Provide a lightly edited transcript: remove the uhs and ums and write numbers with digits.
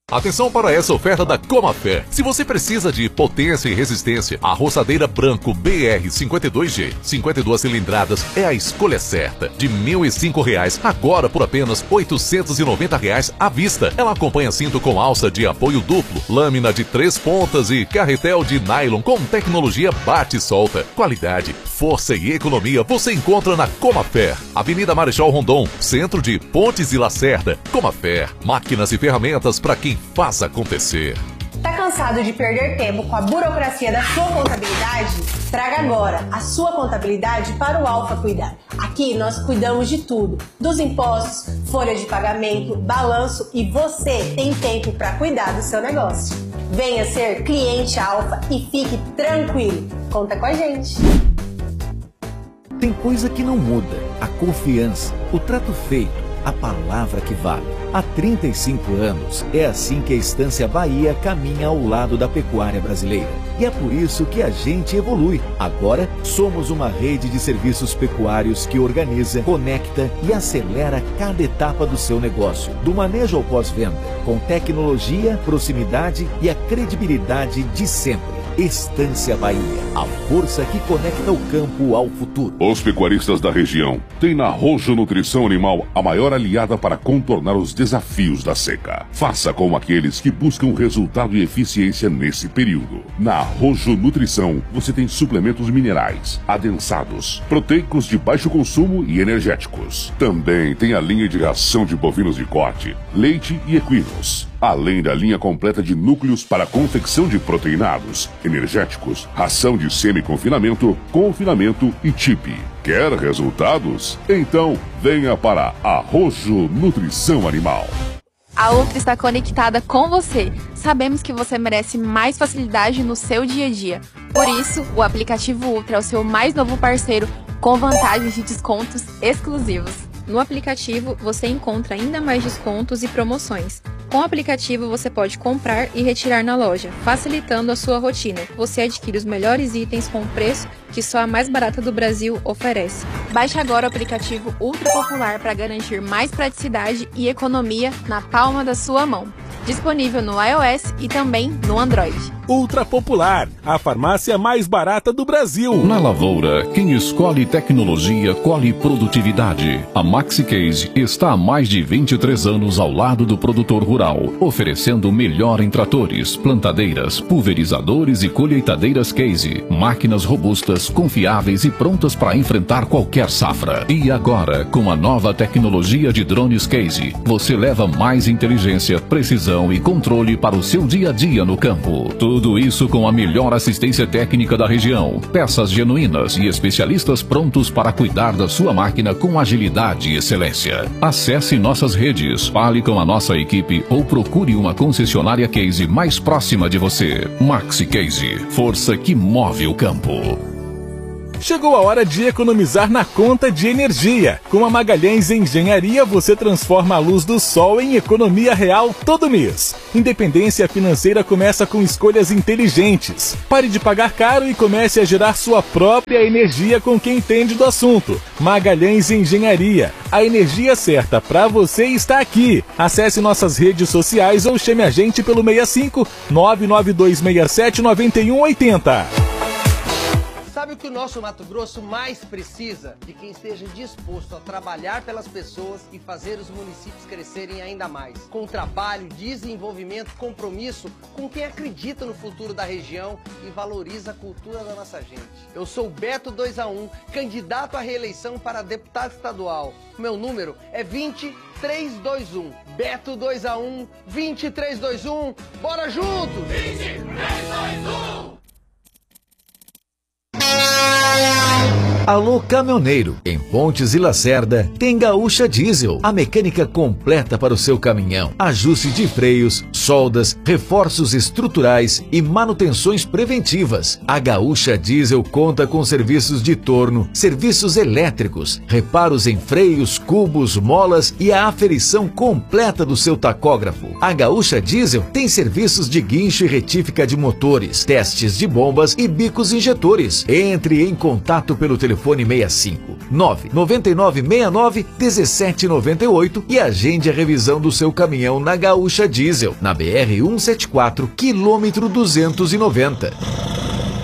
Atenção para essa oferta da Comafé. Se você precisa de potência e resistência, a roçadeira branco BR-52G, 52 cilindradas, é a escolha certa. De R$ 1.005, agora por apenas R$ 890 à vista. Ela acompanha cinto com alça de apoio duplo, lâmina de 3 pontas e carretel de nylon com tecnologia bate e solta. Qualidade, força e economia você encontra na Comafé. Avenida Marechal Rondon, centro de Pontes e Lacerda. Comafé, máquinas e ferramentas para quem faz acontecer. Tá cansado de perder tempo com a burocracia da sua contabilidade? Traga agora a sua contabilidade para o Alfa Cuidar. Aqui nós cuidamos de tudo, dos impostos, folha de pagamento, balanço e você tem tempo para cuidar do seu negócio. Venha ser cliente Alfa e fique tranquilo. Conta com a gente. Tem coisa que não muda: a confiança, o trato feito, a palavra que vale. Há 35 anos, é assim que a Estância Bahia caminha ao lado da pecuária brasileira. E é por isso que a gente evolui. Agora, somos uma rede de serviços pecuários que organiza, conecta e acelera cada etapa do seu negócio, do manejo ao pós-venda, com tecnologia, proximidade e a credibilidade de sempre. Estância Bahia, a força que conecta o campo ao futuro. Os pecuaristas da região têm na Rojo Nutrição Animal a maior aliada para contornar os desafios da seca. Faça como aqueles que buscam resultado e eficiência nesse período. Na Rojo Nutrição, você tem suplementos minerais, adensados, proteicos de baixo consumo e energéticos. Também tem a linha de ração de bovinos de corte, leite e equinos, além da linha completa de núcleos para confecção de proteinados, energéticos, ração de semi-confinamento, confinamento e TIP. Quer resultados? Então venha para a Rojo Nutrição Animal. A Ultra está conectada com você. Sabemos que você merece mais facilidade no seu dia a dia. Por isso, o aplicativo Ultra é o seu mais novo parceiro, com vantagens de descontos exclusivos. No aplicativo, você encontra ainda mais descontos e promoções. Com o aplicativo, você pode comprar e retirar na loja, facilitando a sua rotina. Você adquire os melhores itens com preço que só a mais barata do Brasil oferece. Baixe agora o aplicativo Ultra Popular para garantir mais praticidade e economia na palma da sua mão. Disponível no iOS e também no Android. Ultra Popular, a farmácia mais barata do Brasil. Na lavoura, quem escolhe tecnologia, colhe produtividade. A MaxiCase está há mais de 23 anos ao lado do produtor rural, oferecendo o melhor em tratores, plantadeiras, pulverizadores e colheitadeiras Case. Máquinas robustas, confiáveis e prontas para enfrentar qualquer safra. E agora, com a nova tecnologia de drones Case, você leva mais inteligência, precisão e controle para o seu dia a dia no campo. Tudo isso com a melhor assistência técnica da região, peças genuínas e especialistas prontos para cuidar da sua máquina com agilidade e excelência. Acesse nossas redes, fale com a nossa equipe ou procure uma concessionária Case mais próxima de você. MaxiCase, força que move o campo. Chegou a hora de economizar na conta de energia. Com a Magalhães Engenharia, você transforma a luz do sol em economia real todo mês. Independência financeira começa com escolhas inteligentes. Pare de pagar caro e comece a gerar sua própria energia com quem entende do assunto. Magalhães Engenharia. A energia certa para você está aqui. Acesse nossas redes sociais ou chame a gente pelo 65 99267 9180. Sabe o que o nosso Mato Grosso mais precisa? De quem esteja disposto a trabalhar pelas pessoas e fazer os municípios crescerem ainda mais. Com trabalho, desenvolvimento, compromisso, com quem acredita no futuro da região e valoriza a cultura da nossa gente. Eu sou o Beto 2A1, candidato à reeleição para deputado estadual. Meu número é 20321. Beto 2A1, 20321. Bora junto! 20321! Alô caminhoneiro, em Pontes e Lacerda tem Gaúcha Diesel, a mecânica completa para o seu caminhão. Ajuste de freios, soldas, reforços estruturais e manutenções preventivas. A Gaúcha Diesel conta com serviços de torno, serviços elétricos, reparos em freios, cubos, molas e a aferição completa do seu tacógrafo. A Gaúcha Diesel tem serviços de guincho e retífica de motores, testes de bombas e bicos injetores. Entre em contato pelo telefone telefone 65 99969 1798 e agende a revisão do seu caminhão na Gaúcha Diesel, na BR 174, quilômetro 290.